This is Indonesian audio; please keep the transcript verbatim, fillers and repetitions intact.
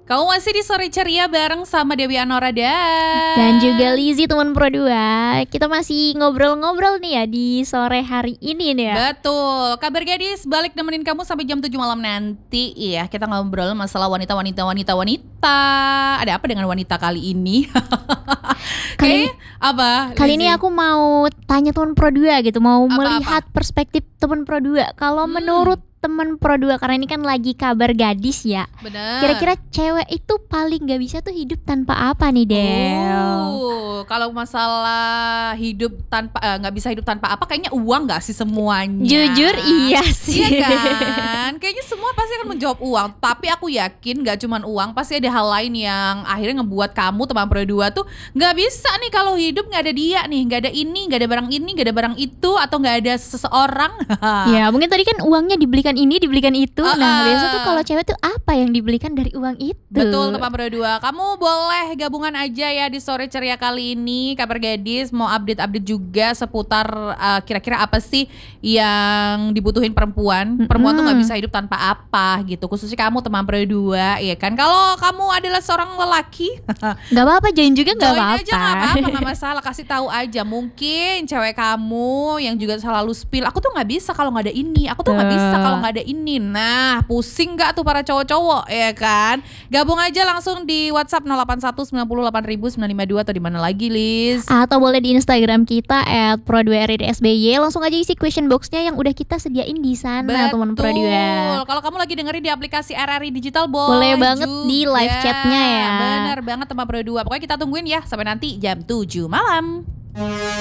Kamu masih di Sore Ceria bareng sama Dewi Anora dan Dan juga Lizzy teman Pro dua. Kita masih ngobrol-ngobrol nih ya di sore hari ini nih ya. Betul, kabar gadis balik nemenin kamu sampai jam tujuh malam nanti. Iya, kita ngobrol masalah wanita-wanita wanita-wanita. Ada apa dengan wanita kali ini? Kali, Kayak apa? kali ini Lizzy? aku mau tanya teman Pro dua gitu, mau Apa-apa? melihat perspektif teman Pro dua. Kalau Hmm. menurut teman Pro dua, karena ini kan lagi kabar gadis ya. Bener. Kira-kira cewek itu paling gak bisa tuh hidup tanpa apa nih, Del? Oh, kalau masalah hidup tanpa eh, nggak bisa hidup tanpa apa, kayaknya uang nggak sih semuanya? Jujur iya sih. Iya kan? Kayaknya semua pasti akan menjawab uang. Tapi aku yakin nggak cuman uang, pasti ada hal lain yang akhirnya ngebuat kamu teman Pro dua tuh nggak bisa nih kalau hidup nggak ada dia nih, nggak ada ini, nggak ada barang ini, nggak ada barang itu, atau nggak ada seseorang. Ya mungkin tadi kan uangnya dibelikan ini, dibelikan itu. Uh-uh. Nah biasa tuh kalau cewek tuh apa yang dibelikan dari uang itu? Betul teman Pro dua. Kamu boleh gabungan aja ya di Sore Ceria kali ini. Kabar gadis mau update-update juga seputar uh, kira-kira apa sih yang dibutuhin perempuan. Perempuan tuh nggak bisa hidup tanpa apa gitu. Khususnya kamu teman Pro dua, ya kan. Kalau kamu adalah seorang lelaki, Gak apa-apa, join juga gak join apa-apa. aja nggak apa-apa, nggak masalah. Kasih tahu aja. Mungkin cewek kamu yang juga selalu spill, aku tuh nggak bisa kalau nggak ada ini. Aku tuh nggak bisa kalau nggak ada ini. Nah, pusing nggak tuh para cowok-cowok, ya kan? Gabung aja langsung di WhatsApp nol delapan satu sembilan nol delapan ribu sembilan lima dua atau di mana lagi, Liz? Atau boleh di Instagram kita at pro dua r i d s b y. Langsung aja isi question boxnya yang udah kita sediain di sana, teman Pro dua. Kalau kamu lagi dengerin di aplikasi R R I Digital, boleh Boleh banget juga di live chatnya ya. Bener banget teman Pro dua. Pokoknya kita tungguin ya sampai nanti jam tujuh malam.